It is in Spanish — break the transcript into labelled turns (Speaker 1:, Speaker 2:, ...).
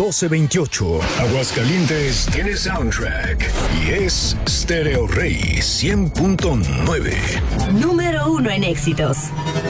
Speaker 1: 1228. Aguascalientes tiene soundtrack y es Stereo Rey 100.9.
Speaker 2: Número 1 en éxitos.